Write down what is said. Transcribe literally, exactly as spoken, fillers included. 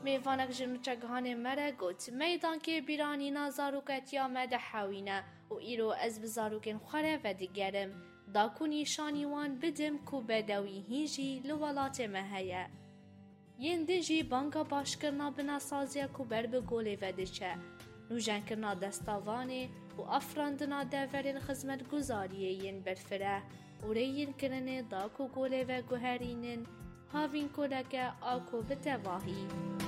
بیوانک جنوچگهان مره گوت میدان که بیرانینا زاروکتیا مده حوینه و ایرو از بزاروکن خوره و دیگرم داکو نیشانیوان بدم کو بدوی هیجی لولات مهیه. ین دیجی بانگا باشکرنا بنا سازیا کو بر به گوله و دیچه. نوجن کرنا دستاوانه و افراندنا دورین خدمت گزاریه ین برفره و ریین کرنه داکو گوله و گوهرینن هاوین کلکه آکو بتواهی.